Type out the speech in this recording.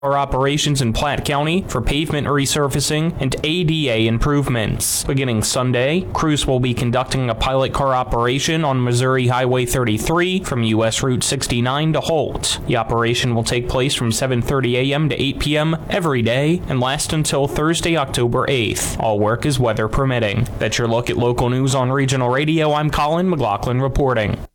Our operations in Platte County for pavement resurfacing and ADA improvements. Beginning Sunday, crews will be conducting a pilot car operation on Missouri Highway 33 from U.S. Route 69 to Holt. The operation will take place from 7:30 a.m. to 8 p.m. every day and last until Thursday, October 8th. All work is weather permitting. That's your look at local news on Regional Radio. I'm Colin McLaughlin reporting.